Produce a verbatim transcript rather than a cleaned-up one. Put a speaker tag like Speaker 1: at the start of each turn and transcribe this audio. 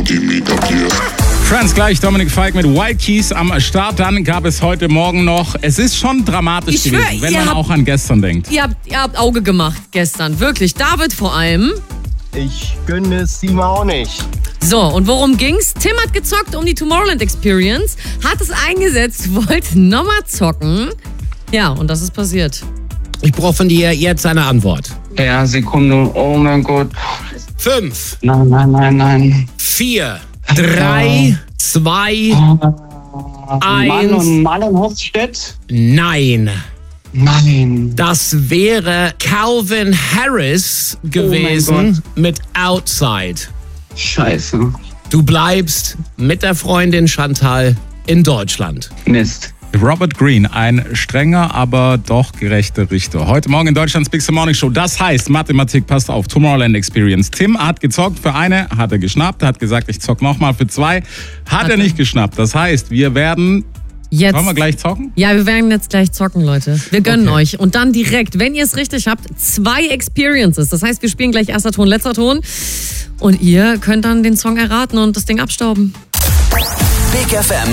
Speaker 1: Friends gleich, Dominik Fike mit White Keys am Start. Dann gab es heute Morgen noch, es ist schon dramatisch
Speaker 2: Ich
Speaker 1: gewesen,
Speaker 2: schwör,
Speaker 1: wenn
Speaker 2: ihr
Speaker 1: man
Speaker 2: habt-
Speaker 1: auch an gestern denkt.
Speaker 2: Ihr habt, ihr habt Auge gemacht gestern, wirklich. David vor allem.
Speaker 3: Ich gönne es ihm auch nicht.
Speaker 2: So, und worum ging's? Tim hat gezockt um die Tomorrowland Experience, hat es eingesetzt, wollte nochmal zocken. Ja, und das ist passiert.
Speaker 4: Ich brauche von dir jetzt eine Antwort.
Speaker 5: Ja, Sekunde. Oh mein Gott.
Speaker 4: Fünf,
Speaker 5: Nein, nein, nein, nein.
Speaker 4: vier, drei, zwei,
Speaker 5: Mann
Speaker 4: eins.
Speaker 5: und Mallenhofstedt?
Speaker 4: Nein.
Speaker 5: Nein.
Speaker 4: Das wäre Calvin Harris gewesen mit Outside.
Speaker 5: Scheiße.
Speaker 4: Du bleibst mit der Freundin Chantal in Deutschland.
Speaker 5: Mist.
Speaker 1: Robert Greene, ein strenger, aber doch gerechter Richter. Heute Morgen in Deutschlands Big Morning Show. Das heißt, Mathematik, passt auf, Tomorrowland Experience. Tim hat gezockt für eine, hat er geschnappt, hat gesagt, ich zock nochmal für zwei. Hat, hat er nicht geschnappt. Das heißt, wir werden...
Speaker 2: Jetzt.
Speaker 1: Wollen wir gleich zocken?
Speaker 2: Ja, wir werden jetzt gleich zocken, Leute. Wir gönnen
Speaker 1: Okay.
Speaker 2: euch. Und dann direkt, wenn ihr es richtig habt, zwei Experiences. Das heißt, wir spielen gleich erster Ton, letzter Ton. Und ihr könnt dann den Song erraten und das Ding abstauben.
Speaker 6: Big F M.